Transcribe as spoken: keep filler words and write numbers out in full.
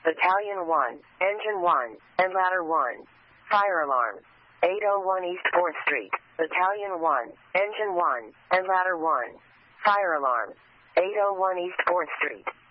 Battalion one, Engine one, and Ladder one. Fire alarm. eight oh one East fourth Street, Battalion one, Engine one, and Ladder one. Fire alarm. eight oh one East fourth Street.